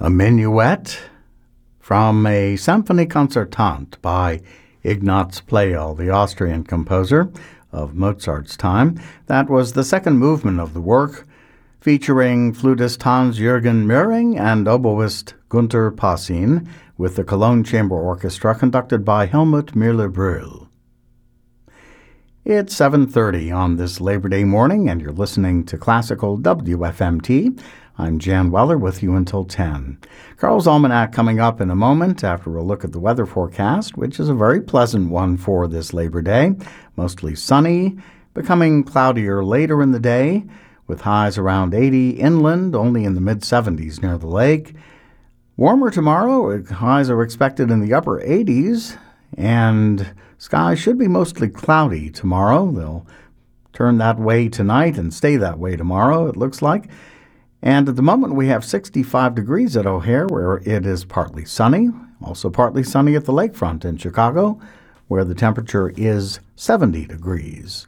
A minuet from a Symphonie Concertante by Ignaz Pleyel, the Austrian composer of Mozart's time. That was the second movement of the work, featuring flutist Hans-Jürgen Möhring and oboist Günter Passin, with the Cologne Chamber Orchestra conducted by Helmut Müller-Brühl. It's 7:30 on this Labor Day morning, and you're listening to Classical WFMT. I'm Jan Weller with you until 10. Carl's Almanac coming up in a moment after a look at the weather forecast, which is a very pleasant one for this Labor Day. Mostly sunny, becoming cloudier later in the day, with highs around 80 inland, only in the mid-70s near the lake. Warmer tomorrow, highs are expected in the upper 80s, and skies should be mostly cloudy tomorrow. They'll turn that way tonight and stay that way tomorrow, it looks like. And at the moment, we have 65 degrees at O'Hare, where it is partly sunny. Also partly sunny at the lakefront in Chicago, where the temperature is 70 degrees.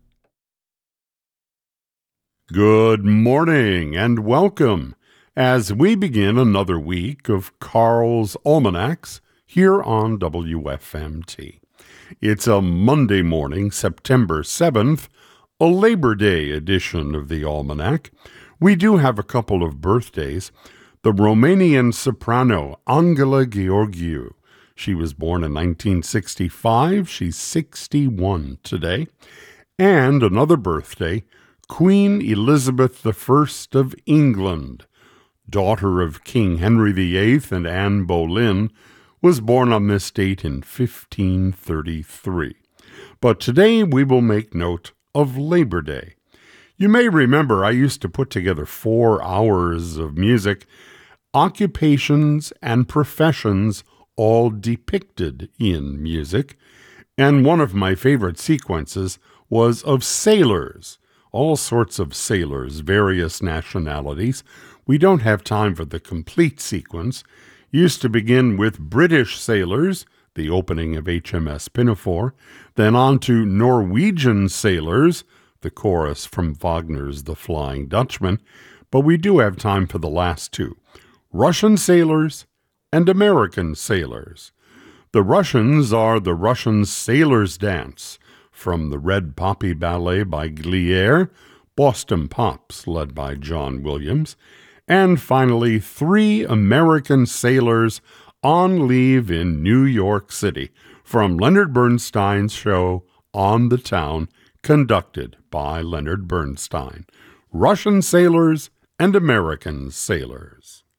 Good morning and welcome as we begin another week of Carl's Almanacs here on WFMT. It's a Monday morning, September 7th, a Labor Day edition of the Almanac. We do have a couple of birthdays. The Romanian soprano Angela Gheorghiu. She was born in 1965. She's 61 today. And another birthday, Queen Elizabeth I of England, daughter of King Henry VIII and Anne Boleyn, was born on this date in 1533. But today we will make note of Labor Day. You may remember I used to put together 4 hours of music, occupations and professions all depicted in music, and one of my favorite sequences was of sailors, all sorts of sailors, various nationalities. We don't have time for the complete sequence. Used to begin with British sailors, the opening of HMS Pinafore, then on to Norwegian sailors, the chorus from Wagner's The Flying Dutchman, but we do have time for the last two, Russian sailors and American sailors. The Russians are the Russian Sailors' Dance, from the Red Poppy Ballet by Glier, Boston Pops led by John Williams, and finally 3 American sailors on leave in New York City, from Leonard Bernstein's show On the Town, conducted by Leonard Bernstein. Russian sailors and American sailors.